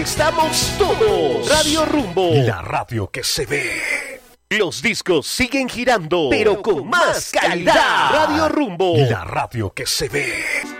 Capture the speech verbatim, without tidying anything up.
estamos todos. Radio Rumbo, la radio que se ve. Los discos siguen girando, pero con más calidad. Radio Rumbo, la radio que se ve.